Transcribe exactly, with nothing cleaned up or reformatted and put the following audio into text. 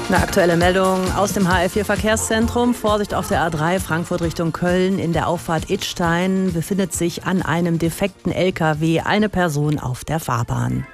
Eine aktuelle Meldung aus dem H R vier Verkehrszentrum. Vorsicht auf der A drei Frankfurt Richtung Köln. In der Auffahrt Idstein befindet sich an einem defekten L K W eine Person auf der Fahrbahn.